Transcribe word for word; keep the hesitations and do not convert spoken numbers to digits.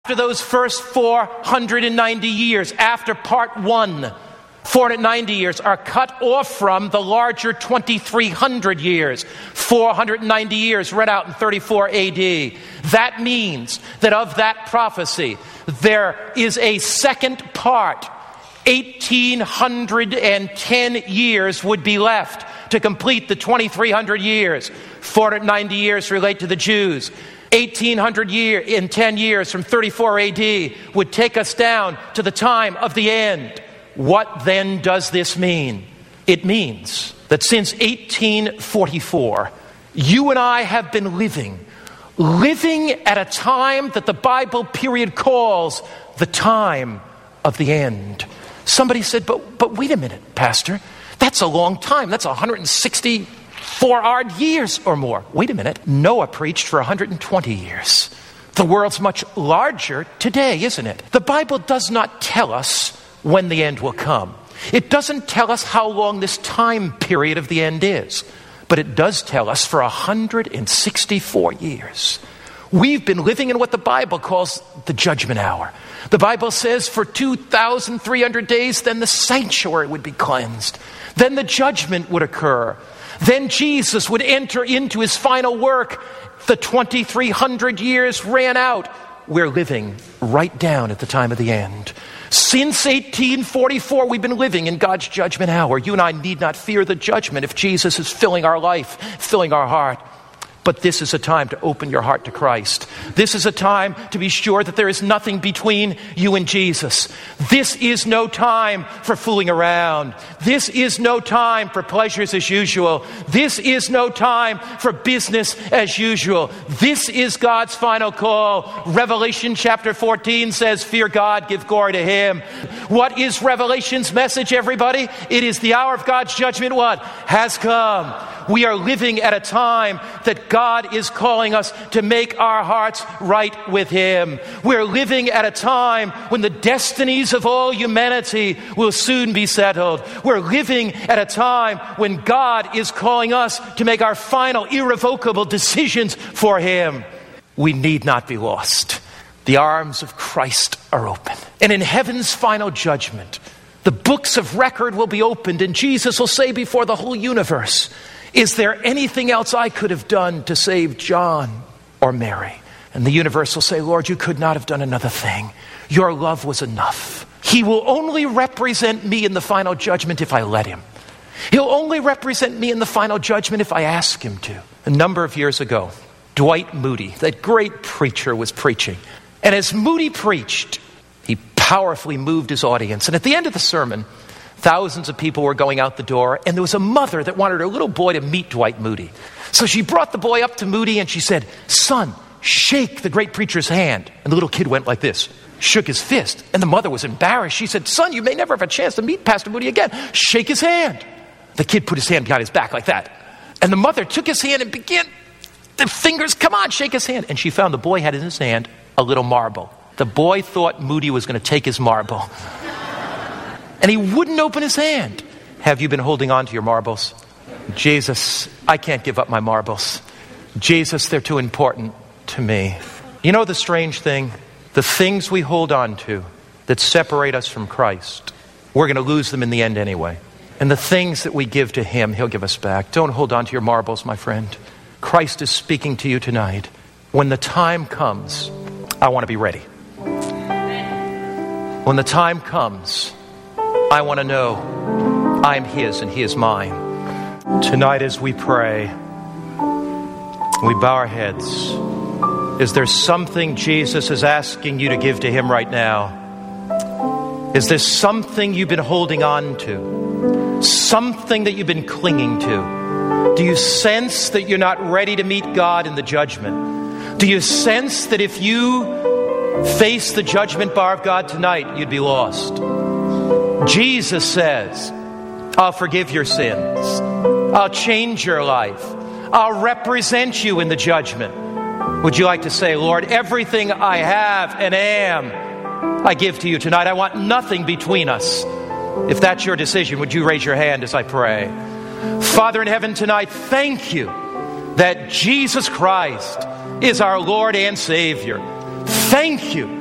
After those first four hundred ninety years, after part one, four hundred ninety years are cut off from the larger twenty-three hundred years. four hundred ninety years read out in thirty-four A D. That means that of that prophecy, there is a second part. eighteen ten years would be left to complete the twenty-three hundred years. four hundred ninety years relate to the Jews. eighteen hundred year, in ten years from thirty-four A D would take us down to the time of the end. What then does this mean? It means that since eighteen forty-four, you and I have been living, living at a time that the Bible period calls the time of the end. Somebody said, but, but wait a minute, Pastor. That's a long time. That's one hundred sixty-four odd years or more. Wait a minute. Noah preached for one hundred twenty years. The world's much larger today, isn't it? The Bible does not tell us when the end will come. It doesn't tell us how long this time period of the end is. But it does tell us for one hundred sixty-four years. We've been living in what the Bible calls the judgment hour. The Bible says for two thousand three hundred days, then the sanctuary would be cleansed. Then the judgment would occur. Then Jesus would enter into his final work. The twenty-three hundred years ran out. We're living right down at the time of the end. Since eighteen forty-four, we've been living in God's judgment hour. You and I need not fear the judgment if Jesus is filling our life, filling our heart. But this is a time to open your heart to Christ. This is a time to be sure that there is nothing between you and Jesus. This is no time for fooling around. This is no time for pleasures as usual. This is no time for business as usual. This is God's final call. Revelation chapter fourteen says, fear God, give glory to him. What is Revelation's message, everybody? It is the hour of God's judgment, what? Has come. We are living at a time that God is calling us to make our hearts right with him. We're living at a time when the destinies of all humanity will soon be settled. We're living at a time when God is calling us to make our final irrevocable decisions for him. We need not be lost. The arms of Christ are open. And in heaven's final judgment, the books of record will be opened, and Jesus will say before the whole universe, is there anything else I could have done to save John or Mary? And the universe will say, Lord, you could not have done another thing. Your love was enough. He will only represent me in the final judgment if I let him. He'll only represent me in the final judgment if I ask him to. A number of years ago, Dwight Moody, that great preacher, was preaching. And as Moody preached, he powerfully moved his audience. And at the end of the sermon, thousands of people were going out the door, and there was a mother that wanted her little boy to meet Dwight Moody. So she brought the boy up to Moody and she said, son, shake the great preacher's hand. And the little kid went like this, shook his fist. And the mother was embarrassed. She said, son, you may never have a chance to meet Pastor Moody again. Shake his hand. The kid put his hand behind his back like that. And the mother took his hand and began, the fingers, come on, shake his hand. And she found the boy had in his hand a little marble. The boy thought Moody was going to take his marble. And he wouldn't open his hand. Have you been holding on to your marbles? Jesus, I can't give up my marbles. Jesus, they're too important to me. You know the strange thing? The things we hold on to that separate us from Christ, we're going to lose them in the end anyway. And the things that we give to him, he'll give us back. Don't hold on to your marbles, my friend. Christ is speaking to you tonight. When the time comes, I want to be ready. When the time comes, I want to know I'm his and he is mine. Tonight as we pray, we bow our heads. Is there something Jesus is asking you to give to him right now? Is there something you've been holding on to? Something that you've been clinging to? Do you sense that you're not ready to meet God in the judgment? Do you sense that if you face the judgment bar of God tonight, you'd be lost? Jesus says, I'll forgive your sins. I'll change your life. I'll represent you in the judgment. Would you like to say, Lord, everything I have and am, I give to you tonight. I want nothing between us. If that's your decision, would you raise your hand as I pray? Father in heaven, tonight, thank you that Jesus Christ is our Lord and Savior. Thank you